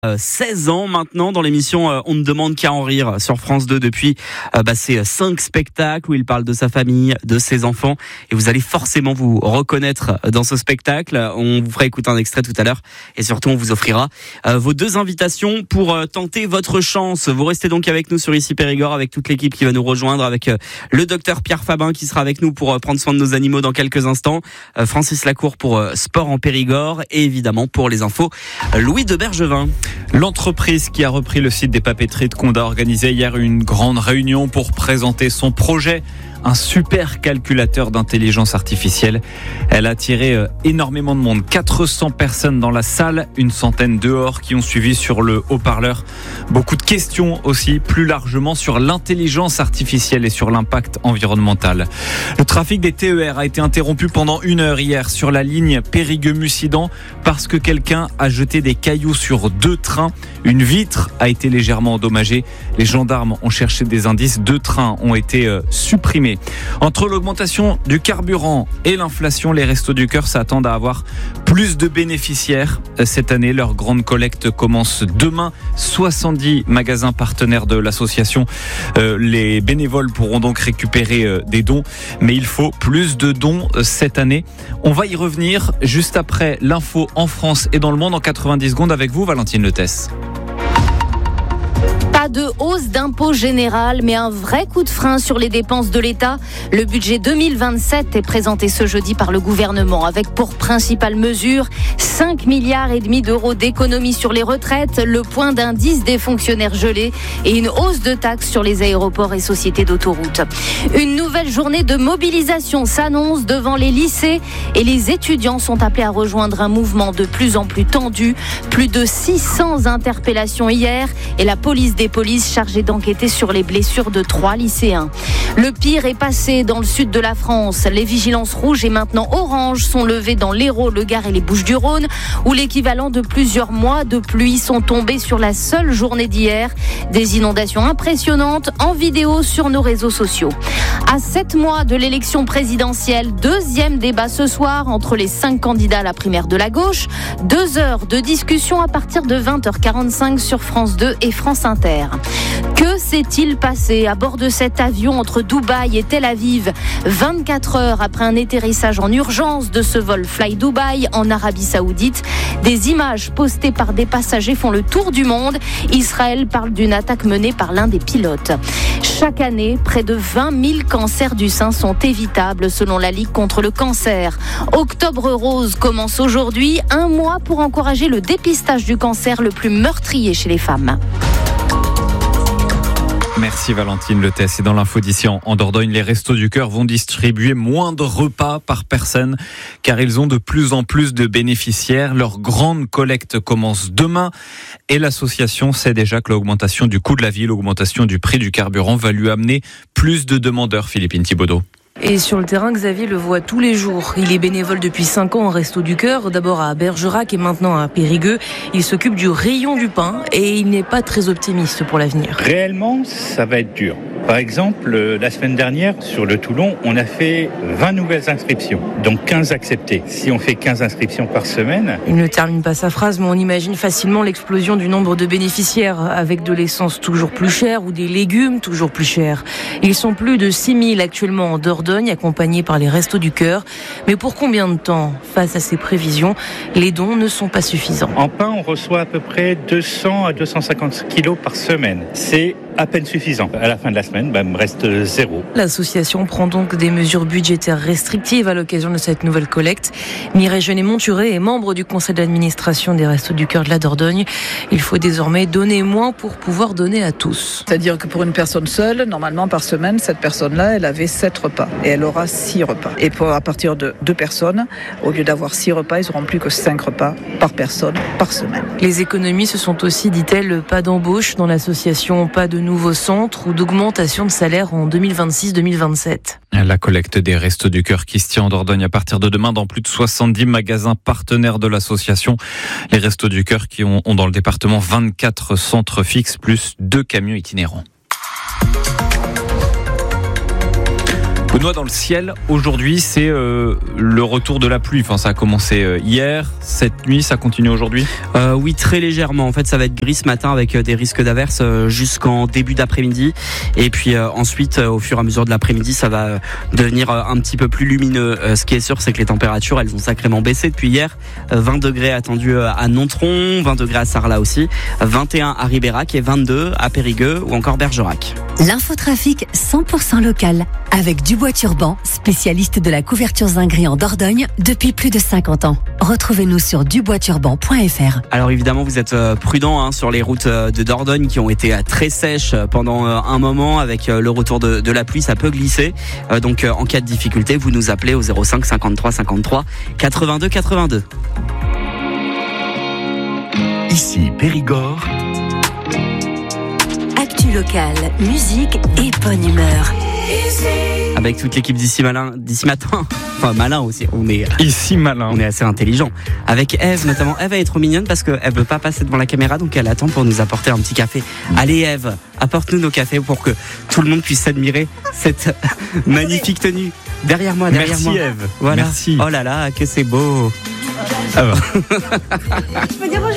16 ans maintenant dans l'émission On ne demande qu'à en rire sur France 2 depuis ces 5 spectacles où il parle de sa famille, de ses enfants, et vous allez forcément vous reconnaître dans ce spectacle. On vous fera écouter un extrait tout à l'heure et surtout on vous offrira vos 2 invitations pour tenter votre chance. Vous restez donc avec nous sur Ici Périgord avec toute l'équipe qui va nous rejoindre, avec le docteur Pierre Fabin qui sera avec nous pour prendre soin de nos animaux dans quelques instants, Francis Lacour pour Sport en Périgord et évidemment pour les infos Louis de Bergevin. L'entreprise qui a repris le site des papeteries de Condat a organisé hier une grande réunion pour présenter son projet. Un super calculateur d'intelligence artificielle. Elle a attiré énormément de monde. 400 personnes dans la salle, une centaine dehors qui ont suivi sur le haut-parleur. Beaucoup de questions aussi, plus largement sur l'intelligence artificielle et sur l'impact environnemental. Le trafic des TER a été interrompu pendant 1 heure hier sur la ligne Périgueux-Mussidan parce que quelqu'un a jeté des cailloux sur 2 trains. Une vitre a été légèrement endommagée. Les gendarmes ont cherché des indices. 2 trains ont été supprimés. Entre l'augmentation du carburant et l'inflation, les Restos du Cœur s'attendent à avoir plus de bénéficiaires cette année. Leur grande collecte commence demain. 70 magasins partenaires de l'association. Les bénévoles pourront donc récupérer des dons, mais il faut plus de dons cette année. On va y revenir juste après l'info en France et dans le monde en 90 secondes avec vous, Valentine Letès. Pas de hausse d'impôt général, mais un vrai coup de frein sur les dépenses de l'État. Le budget 2027 est présenté ce jeudi par le gouvernement avec pour principale mesure 5,5 milliards d'euros d'économies sur les retraites, le point d'indice des fonctionnaires gelés et une hausse de taxes sur les aéroports et sociétés d'autoroutes. Une nouvelle journée de mobilisation s'annonce devant les lycées et les étudiants sont appelés à rejoindre un mouvement de plus en plus tendu. Plus de 600 interpellations hier et la police des polices chargées d'enquêter sur les blessures de 3 lycéens. Le pire est passé dans le sud de la France. Les vigilances rouges et maintenant oranges sont levées dans l'Hérault, le Gard et les Bouches-du-Rhône, où l'équivalent de plusieurs mois de pluie sont tombés sur la seule journée d'hier. Des inondations impressionnantes en vidéo sur nos réseaux sociaux. À 7 mois de l'élection présidentielle, 2e débat ce soir entre les 5 candidats à la primaire de la gauche. 2 heures de discussion à partir de 20h45 sur France 2 et France Inter. Que s'est-il passé à bord de cet avion entre Dubaï et Tel Aviv 24 heures après un atterrissage en urgence de ce vol Fly Dubai en Arabie Saoudite. Des images postées par des passagers font le tour du monde. Israël parle d'une attaque menée par l'un des pilotes. Chaque année, près de 20 000 cancers du sein sont évitables selon la Ligue contre le cancer. Octobre Rose commence aujourd'hui, 1 mois pour encourager le dépistage du cancer le plus meurtrier chez les femmes. Merci Valentine Letès. Et dans l'info d'ici en Dordogne, les Restos du Cœur vont distribuer moins de repas par personne car ils ont de plus en plus de bénéficiaires. Leur grande collecte commence demain et l'association sait déjà que l'augmentation du coût de la vie, l'augmentation du prix du carburant va lui amener plus de demandeurs. Philippine Thibaudot. Et sur le terrain, Xavier le voit tous les jours. Il est bénévole depuis 5 ans en Restos du Cœur, d'abord à Bergerac et maintenant à Périgueux. Il s'occupe du rayon du pain et il n'est pas très optimiste pour l'avenir. Réellement, ça va être dur. Par exemple, la semaine dernière, sur le Toulon, on a fait 20 nouvelles inscriptions, donc 15 acceptées. Si on fait 15 inscriptions par semaine... Il ne termine pas sa phrase, mais on imagine facilement l'explosion du nombre de bénéficiaires, avec de l'essence toujours plus chère ou des légumes toujours plus chers. Ils sont plus de 6 000 actuellement en Dordogne, accompagnés par les Restos du Cœur. Mais pour combien de temps? Face à ces prévisions, les dons ne sont pas suffisants. En pain, on reçoit à peu près 200 à 250 kilos par semaine. C'est à peine suffisant. À la fin de la semaine, il me reste 0. L'association prend donc des mesures budgétaires restrictives à l'occasion de cette nouvelle collecte. Mireille Jeunet-Monturé est membre du conseil d'administration des Restos du Cœur de la Dordogne. Il faut désormais donner moins pour pouvoir donner à tous. C'est-à-dire que pour une personne seule, normalement par semaine, cette personne-là, elle avait 7 repas et elle aura 6 repas. Et à partir de 2 personnes, au lieu d'avoir 6 repas, ils n'auront plus que 5 repas par personne par semaine. Les économies, ce sont aussi, dit-elle, pas d'embauche dans l'association, pas de nouveaux centres ou d'augmentation de salaire en 2026-2027. La collecte des Restos du Cœur qui se tient en Dordogne à partir de demain dans plus de 70 magasins partenaires de l'association. Les Restos du Cœur qui ont dans le département 24 centres fixes plus 2 camions itinérants. Benoît, dans le ciel, aujourd'hui, c'est le retour de la pluie. Enfin, ça a commencé hier, cette nuit, ça continue aujourd'hui ? Oui, très légèrement. En fait, ça va être gris ce matin avec des risques d'averses jusqu'en début d'après-midi. Et puis ensuite, au fur et à mesure de l'après-midi, ça va devenir un petit peu plus lumineux. Ce qui est sûr, c'est que les températures, elles ont sacrément baissé depuis hier. 20 degrés attendus à Nontron, 20 degrés à Sarlat aussi, 21 à Ribérac et 22 à Périgueux ou encore Bergerac. L'infotrafic 100% local avec Dubois-Turban, spécialiste de la couverture zinguerie en Dordogne depuis plus de 50 ans. Retrouvez-nous sur duboisturban.fr. Alors évidemment, vous êtes prudents sur les routes de Dordogne qui ont été très sèches pendant un moment. Avec le retour de la pluie, ça peut glisser. Donc en cas de difficulté, vous nous appelez au 05 53 53 82 82. Ici Périgord. Actu local, musique et bonne humeur. Avec toute l'équipe d'ici matin, enfin malin aussi, on est assez intelligent. Avec Eve notamment, Eve elle est trop mignonne parce qu'elle veut pas passer devant la caméra, donc elle attend pour nous apporter un petit café. Allez Eve, apporte-nous nos cafés pour que tout le monde puisse admirer cette magnifique tenue. Derrière moi. Merci Eve. Voilà. Merci. Oh là là, que c'est beau. Je peux dire bonjour à maman ?